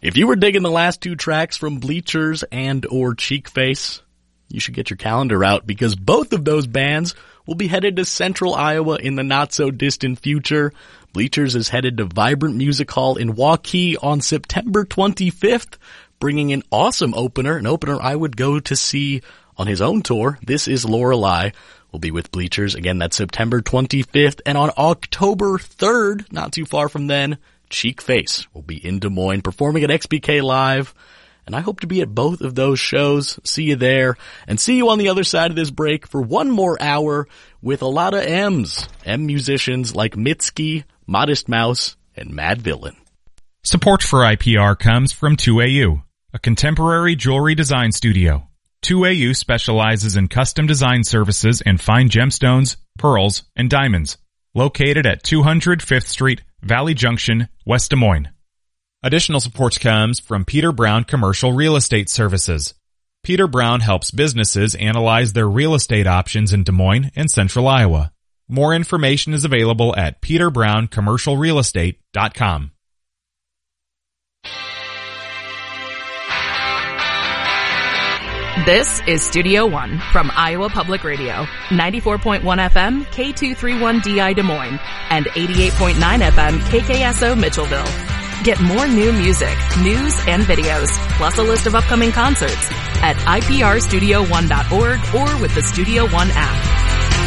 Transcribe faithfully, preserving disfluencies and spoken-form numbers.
If you were digging the last two tracks from Bleachers and or Cheekface, you should get your calendar out because both of those bands will be headed to Central Iowa in the not-so-distant future. Bleachers is headed to Vibrant Music Hall in Waukee on September twenty-fifth, bringing an awesome opener, an opener I would go to see on his own tour. This Is Lorelei will be with Bleachers. Again, that's September twenty-fifth. And on October third, not too far from then, Cheekface will be in Des Moines performing at X B K Live. And I hope to be at both of those shows. See you there. And see you on the other side of this break for one more hour with a lot of M's. M musicians like Mitski, Modest Mouse, and Mad Villain. Support for I P R comes from two A U, a contemporary jewelry design studio. two A U specializes in custom design services and fine gemstones, pearls, and diamonds. Located at two hundred Fifth Street, Valley Junction, West Des Moines. Additional support comes from Peter Brown Commercial Real Estate Services. Peter Brown helps businesses analyze their real estate options in Des Moines and Central Iowa. More information is available at peter brown commercial real estate dot com. This is Studio One from Iowa Public Radio, ninety-four point one F M, K two thirty-one D I Des Moines, and eighty-eight point nine F M, K K S O Mitchellville. Get more new music, news, and videos, plus a list of upcoming concerts at I P R studio one dot org or with the Studio One app.